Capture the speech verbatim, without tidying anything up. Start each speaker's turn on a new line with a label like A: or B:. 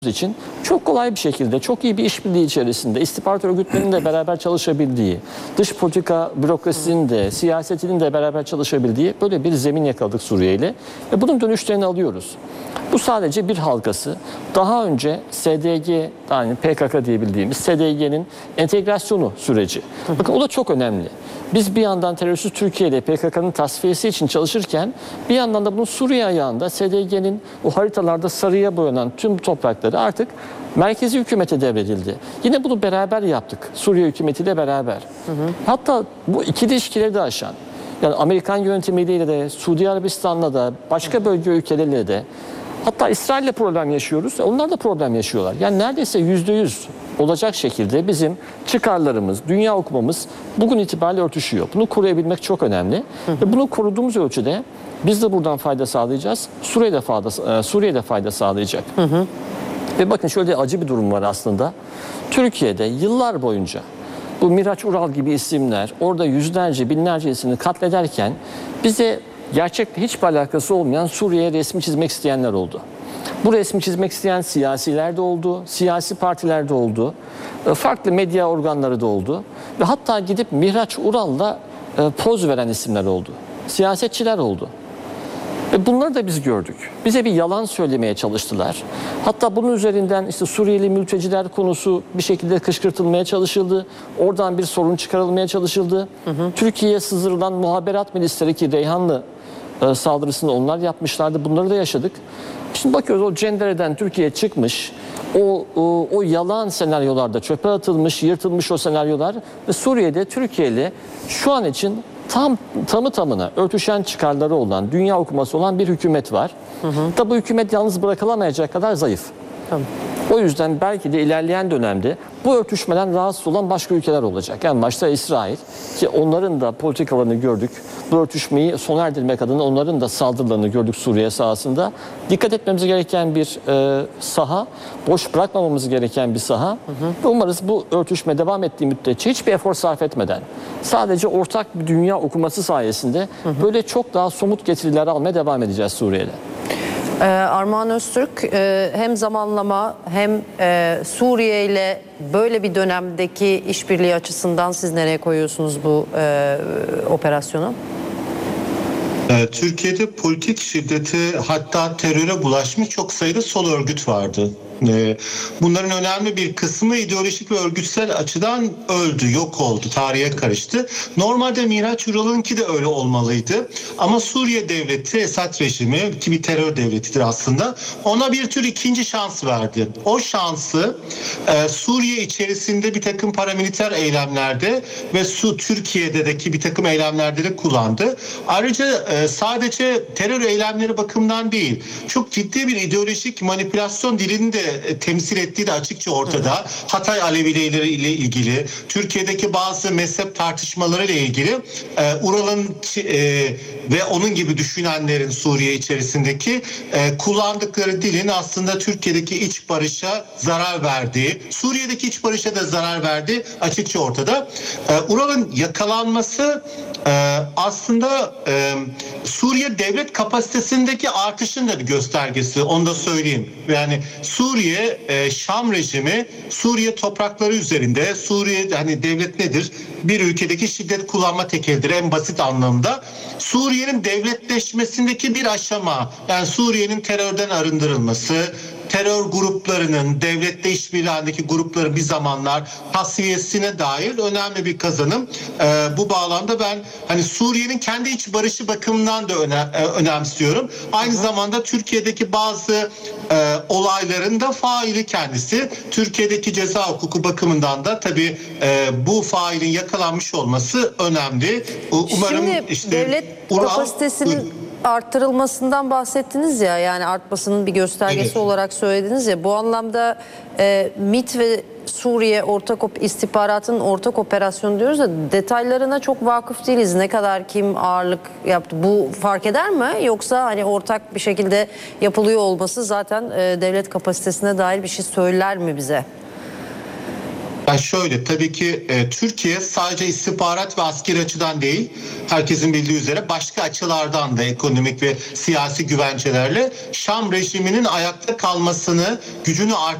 A: için çok kolay bir şekilde, çok iyi bir işbirliği içerisinde istihbarat örgütlerinin de beraber çalışabildiği, dış politika bürokrasinin de, siyasetinin de beraber çalışabildiği böyle bir zemin yakaladık Suriye ile ve bunun dönüşlerini alıyoruz. Bu sadece bir halkası. Daha önce S D G, yani P K K diye bildiğimiz S D G'nin entegrasyonu süreci. Bakın o da çok önemli. Biz bir yandan terörsüz Türkiye ile P K K'nın tasfiyesi için çalışırken bir yandan da bunun Suriye ayağında S D G'nin o haritalarda sarıya boyanan tüm toprakları artık merkezi hükümete devredildi. Yine bunu beraber yaptık. Suriye hükümetiyle beraber. Hı hı. Hatta bu ikili ilişkileri de aşan, yani Amerikan yönetimiyle de, Suudi Arabistan'la da, başka bölge ülkeleriyle de, hatta İsrail'le problem yaşıyoruz. Onlar da problem yaşıyorlar. Yani neredeyse yüzde yüz olacak şekilde bizim çıkarlarımız, dünya okumamız bugün itibariyle örtüşüyor. Bunu koruyabilmek çok önemli. Hı hı. Ve bunu koruduğumuz ölçüde biz de buradan fayda sağlayacağız. Suriye'de fayda, Suriye'de fayda sağlayacak. Hı hı. Ve bakın şöyle acı bir durum var aslında. Türkiye'de yıllar boyunca bu Miraç Ural gibi isimler orada yüzlerce, binlerce ismini katlederken bize gerçekle hiçbir alakası olmayan Suriye'ye resmi çizmek isteyenler oldu. Bu resmi çizmek isteyen siyasiler de oldu, siyasi partiler de oldu, farklı medya organları da oldu ve hatta gidip Miraç Ural'la poz veren isimler oldu, siyasetçiler oldu. Ve bunları da biz gördük. Bize bir yalan söylemeye çalıştılar. Hatta bunun üzerinden işte Suriyeli mülteciler konusu bir şekilde kışkırtılmaya çalışıldı. Oradan bir sorun çıkarılmaya çalışıldı. Hı hı. Türkiye'ye sızdırılan muhaberat milisleri ki Reyhanlı e, saldırısını onlar yapmışlardı. Bunları da yaşadık. Şimdi bakıyoruz o cendereden Türkiye çıkmış. O, o, o yalan senaryolarda çöpe atılmış, yırtılmış o senaryolar ve Suriye'de Türkiye ile şu an için tam tamı tamına örtüşen çıkarları olan, dünya okuması olan bir hükümet var. Hı hı. Da bu hükümet yalnız bırakılamayacak kadar zayıf. Tamam. O yüzden belki de ilerleyen dönemde bu örtüşmeden rahatsız olan başka ülkeler olacak. Yani başta İsrail ki onların da politikalarını gördük. Bu örtüşmeyi sona erdirmek adına onların da saldırılarını gördük Suriye sahasında. Dikkat etmemiz gereken bir e, saha, boş bırakmamamız gereken bir saha. Hı hı. Ve umarız bu örtüşme devam ettiği müddetçe hiçbir efor sarf etmeden sadece ortak bir dünya okuması sayesinde hı hı. böyle çok daha somut getiriler almaya devam edeceğiz Suriye'de.
B: Armağan Öztürk, hem zamanlama hem Suriye ile böyle bir dönemdeki işbirliği açısından siz nereye koyuyorsunuz bu operasyonu?
C: Türkiye'de politik şiddete hatta teröre bulaşmış çok sayıda sol örgüt vardı. Bunların önemli bir kısmı ideolojik ve örgütsel açıdan öldü, yok oldu, tarihe karıştı. Normalde Miraç Ural'ınki de öyle olmalıydı. Ama Suriye devleti, Esad rejimi ki bir terör devletidir aslında, ona bir tür ikinci şans verdi. O şansı Suriye içerisinde bir takım paramiliter eylemlerde ve Su Türkiye'deki bir takım eylemlerde de kullandı. Ayrıca sadece terör eylemleri bakımından değil, çok ciddi bir ideolojik manipülasyon dilini de temsil ettiği de açıkça ortada. Evet. Hatay Alevileri ile ilgili, Türkiye'deki bazı mezhep tartışmaları ile ilgili e, Ural'ın e, ve onun gibi düşünenlerin Suriye içerisindeki e, kullandıkları dilin aslında Türkiye'deki iç barışa zarar verdiği, Suriye'deki iç barışa da zarar verdiği açıkça ortada. E, Ural'ın yakalanması e, aslında e, Suriye devlet kapasitesindeki artışın da bir göstergesi. Onu da söyleyeyim. Yani Suriye Suriye, Şam rejimi Suriye toprakları üzerinde, Suriye hani devlet nedir? Bir ülkedeki şiddet kullanma tekelidir en basit anlamda. Suriye'nin devletleşmesindeki bir aşama, yani Suriye'nin terörden arındırılması, terör gruplarının devletle işbirliği halindeki grupların bir zamanlar tasfiyesine dair önemli bir kazanım. Ee, bu bağlamda ben hani Suriye'nin kendi iç barışı bakımından da önem, e, önemsiyorum. Aynı Hı-hı. zamanda Türkiye'deki bazı e, olayların da faili kendisi. Türkiye'deki ceza hukuku bakımından da tabii e, bu failin yakalanmış olması önemli. Umarım
B: Şimdi
C: işte
B: devlet
C: Ural,
B: kapasitesinin arttırılmasından bahsettiniz ya, yani artmasının bir göstergesi evet. olarak söylediniz ya, bu anlamda e, MİT ve Suriye ortak istihbaratının ortak operasyonu diyoruz da detaylarına çok vakıf değiliz. Ne kadar kim ağırlık yaptı, bu fark eder mi? Yoksa hani ortak bir şekilde yapılıyor olması zaten e, devlet kapasitesine dair bir şey söyler mi bize?
C: Yani şöyle, tabii ki e, Türkiye sadece istihbarat ve askeri açıdan değil, herkesin bildiği üzere başka açılardan da ekonomik ve siyasi güvencelerle Şam rejiminin ayakta kalmasını, gücünü